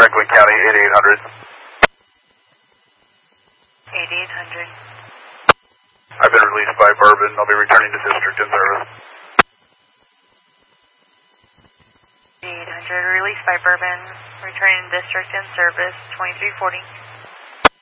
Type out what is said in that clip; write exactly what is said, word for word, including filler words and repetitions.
Franklin County, eighty-eight hundred. eighty-eight hundred. I've been released by Bourbon. I'll be returning to district in service. eighty-eight hundred, released by Bourbon, returning to district in service, twenty-three forty.